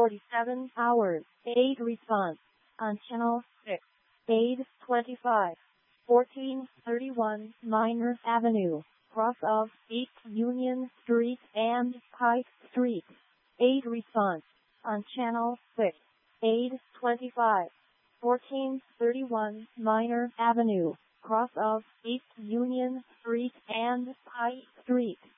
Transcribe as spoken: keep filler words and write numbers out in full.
forty-seven hours. Aid response on Channel six. Aid twenty-five. fourteen thirty-one Miners Avenue, cross of East Union Street and Pike Street. Aid response on Channel six. Aid twenty-five. fourteen thirty-one Miners Avenue, cross of East Union Street and Pike Street.